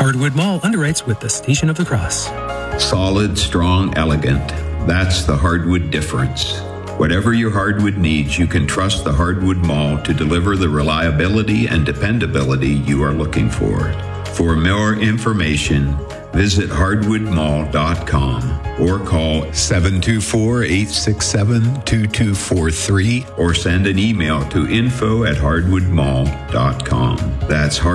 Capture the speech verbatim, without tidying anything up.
Hardwood Mall underwrites with the Station of the Cross. Solid, strong, elegant. That's the Hardwood difference. Whatever your hardwood needs, you can trust the Hardwood Mall to deliver the reliability and dependability you are looking for. For more information, visit hardwood mall dot com or call seven two four, eight six seven, two two four three or send an email to info at hardwood mall dot com. That's hard